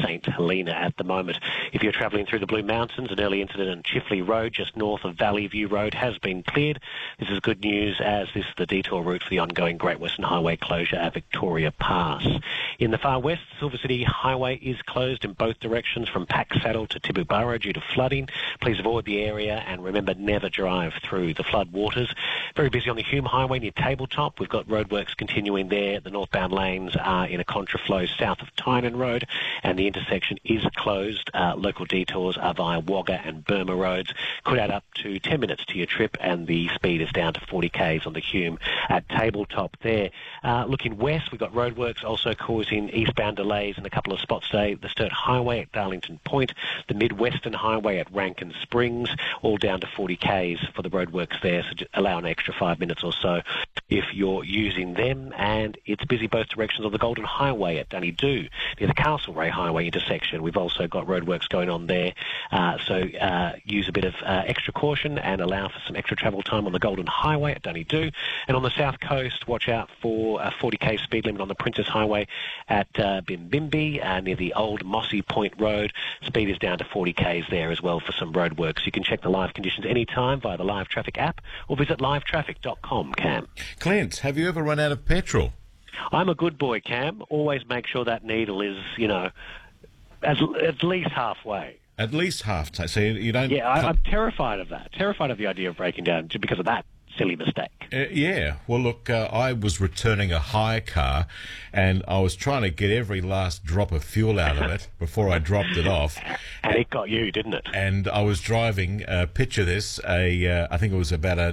St Helena at the moment. If you're travelling through the Blue Mountains, an early incident on Chifley Road, just north of Valley View Road, has been cleared. This is good news, as this is the detour route for the ongoing Great Western Highway closure at Victoria Pass. In the far west, Silver City Highway is closed in both directions from Pack Saddle to Tibooburra due to flooding. Please avoid the area and remember, never drive through the flood waters. Very busy on the Hume Highway near Tabletop. We've got roadworks continuing there. The northbound lanes are in a contraflow south of Tynan Road, and the intersection is closed. Local detours are via Wagga and Burma roads. Could add up to 10 minutes to your trip, and the speed is down to 40 k's on the Hume at Tabletop there. Looking west, we've got roadworks also causing eastbound delays in a couple of spots today. The Sturt Highway at Darlington Point, the Mid-Western Highway at Rankin Springs, all down to 40 k's for the roadworks there, so just allow an extra 5 minutes or so if you're using them. And it's busy both directions on the Golden Highway at Dunedoo near the Castlereagh Highway intersection. We've also got roadworks going on there, so use a bit of extra caution and allow for some extra travel time on the Golden Highway at Dunedoo. And on the south coast, watch out for a 40k speed limit on the Princess Highway at Bimbimbi near the old Mossy Point Road. Speed is down to 40 k's there as well for some roadworks. You can check the live conditions anytime via the Live Traffic app or visit livetraffic.com, Cam. Clint, have you ever run out of petrol? I'm a good boy, Cam. Always make sure that needle is, at least halfway. At least half. So you don't... Yeah, I'm terrified of that. Terrified of the idea of breaking down just because of that silly mistake. Yeah. Well, look, I was returning a hire car, and I was trying to get every last drop of fuel out of it before I dropped it off. And it got you, didn't it? And I was driving, picture this, I think it was about a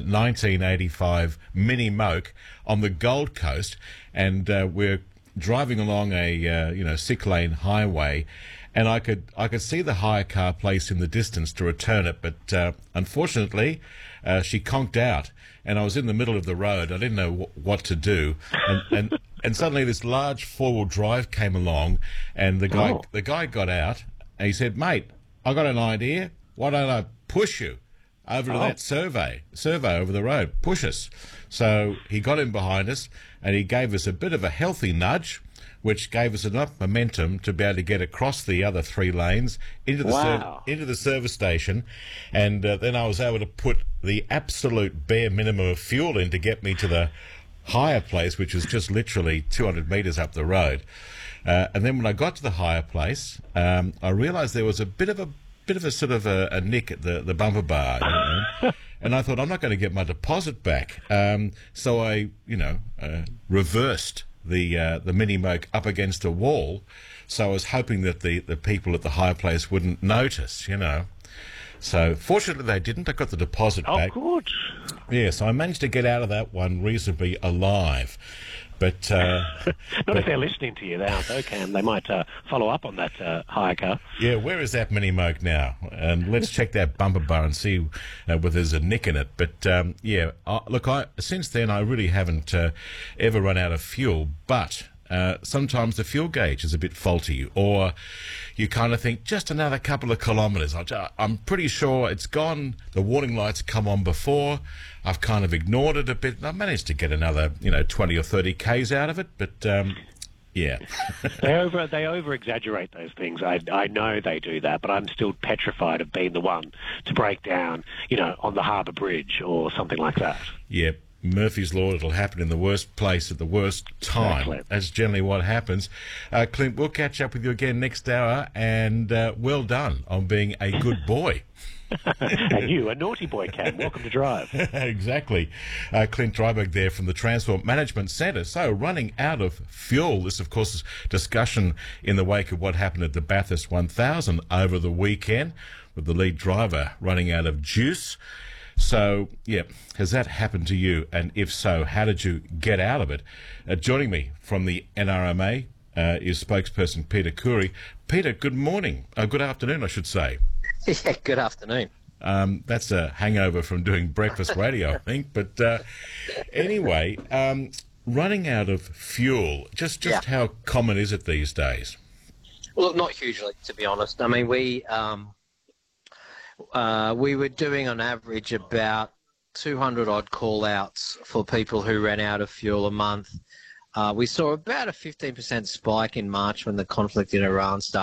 1985 Mini Moke on the Gold Coast, and we're driving along a 6-lane highway, and I could see the hire car place in the distance to return it, but unfortunately she conked out, and I was in the middle of the road. I didn't know what to do, and suddenly this large 4-wheel drive came along, and the guy got out, and he said, "Mate, I got an idea. Why don't I push you over to that survey over the road? Push us." So he got in behind us, and he gave us a bit of a healthy nudge, which gave us enough momentum to be able to get across the other 3 lanes into the service station, and then I was able to put the absolute bare minimum of fuel in to get me to the hire place, which was just literally 200 metres up the road. And then when I got to the hire place, I realised there was a bit of a sort of a nick at the bumper bar, and I thought, I'm not going to get my deposit back. So I, reversed the Mini Moke up against a wall, so I was hoping that the people at the hire place wouldn't notice, So fortunately they didn't. I got the deposit back. Oh, good. Yeah, so I managed to get out of that one reasonably alive. But not if they're listening to you now, though, Cam. They might follow up on that hire car. Yeah, where is that Mini Moke now? And let's check that bumper bar and see whether there's a nick in it. But look, since then I really haven't ever run out of fuel. But sometimes the fuel gauge is a bit faulty, or you kind of think, just another couple of kilometres. I'm pretty sure it's gone. The warning lights come on before. I've kind of ignored it a bit, and I managed to get another, 20 or 30 k's out of it. But yeah, they over exaggerate those things. I know they do that, but I'm still petrified of being the one to break down, on the Harbour Bridge or something like that. Yeah. Murphy's Law, it'll happen in the worst place at the worst time. Exactly. That's generally what happens. Clint, we'll catch up with you again next hour, and well done on being a good boy. And you, a naughty boy, Cam. Welcome to Drive. Exactly. Clint Dryberg there from the Transport Management Centre. So, running out of fuel. This, of course, is discussion in the wake of what happened at the Bathurst 1000 over the weekend, with the lead driver running out of juice. So, yeah, has that happened to you? And if so, how did you get out of it? Joining me from the NRMA is spokesperson Peter Khoury. Peter, good morning. Good afternoon, I should say. Yeah, good afternoon. That's a hangover from doing breakfast radio, I think. But anyway, running out of fuel, just how common is it these days? Well, not hugely, to be honest. I mean, we were doing on average about 200 odd call-outs for people who ran out of fuel a month. We saw about a 15% spike in March when the conflict in Iran started.